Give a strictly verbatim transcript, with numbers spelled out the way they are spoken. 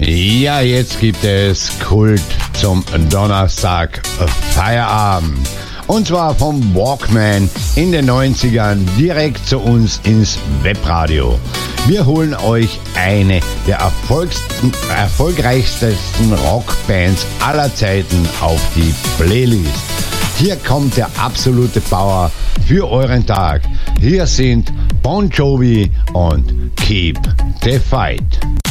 Ja, jetzt gibt es Kult zum Donnerstag Feierabend. Und zwar vom Walkman in den neunzigern direkt zu uns ins Webradio. Wir holen euch eine der erfolgsten, erfolgreichsten Rockbands aller Zeiten auf die Playlist. Hier kommt der absolute Power für euren Tag. Hier sind Bon Jovi und Keep the Fight.